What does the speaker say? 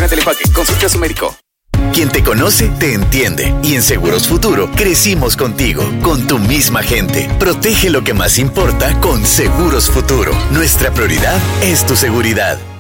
del empaque. Consulte a su médico. Quien te conoce, te entiende. Y en Seguros Futuro, crecimos contigo, con tu misma gente. Protege lo que más importa con Seguros Futuro. Nuestra prioridad es tu seguridad.